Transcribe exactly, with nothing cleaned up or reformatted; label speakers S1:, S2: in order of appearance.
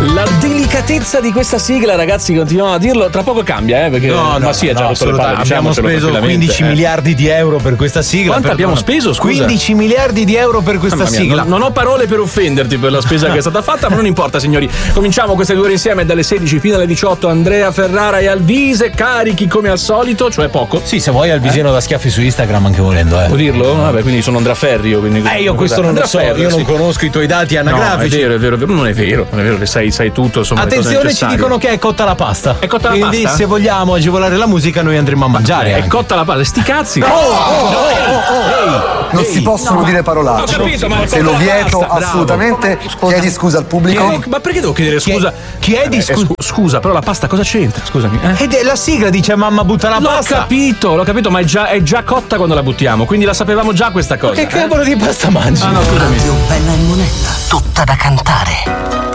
S1: La delicatezza di questa sigla, ragazzi, continuiamo a dirlo. Tra poco cambia, eh? Perché
S2: no, no,
S1: ma sì, è già
S2: no,
S1: rotto le palle.
S2: Abbiamo speso quindici
S1: eh.
S2: miliardi di euro per questa sigla.
S1: Quanto
S2: per...
S1: abbiamo speso? Scusa?
S2: quindici miliardi di euro per questa
S1: mia,
S2: sigla.
S1: Non, non ho parole per offenderti per la spesa che è stata fatta, ma non importa, signori. Cominciamo queste due ore insieme dalle sedici fino alle diciotto. Andrea Ferrara e Alvise, carichi come al solito, cioè poco.
S2: Sì, se vuoi Alvisino eh? da schiaffi su Instagram anche volendo, eh.
S1: Può dirlo? Vabbè, quindi sono Andrea Ferrio. Quindi
S2: eh, io questo non lo so,
S1: Ferrio,
S2: io
S1: sì.
S2: non conosco i tuoi dati anagrafici.
S1: No, è vero, è vero, è vero, non è vero, non è vero che sai, sai tutto, insomma.
S2: Attenzione, ci dicono che è cotta la pasta.
S1: È cotta la
S2: Quindi,
S1: pasta?
S2: se vogliamo agevolare la musica, noi andremo a mangiare.
S1: È
S2: anche.
S1: cotta la pasta, sti cazzi.
S2: Oh, oh, oh, oh, oh.
S3: Non si possono
S1: no,
S3: dire parolacce.
S1: Ho capito, ma
S3: te lo vieto assolutamente. Chiedi scusa al pubblico.
S1: Che, ma perché devo chiedere scusa?
S2: Chiedi
S1: eh,
S2: scusa.
S1: Scu- scusa, però la pasta cosa c'entra? Scusami. Eh?
S2: Ed è la sigla dice mamma butta la
S1: l'ho
S2: pasta.
S1: L'ho capito, l'ho capito, ma è già, è già cotta quando la buttiamo, quindi la sapevamo già questa cosa.
S2: Ma che cavolo eh? di pasta mangi?
S1: Ah, no, scusami.
S4: Radio Bella e Monella, tutta da cantare.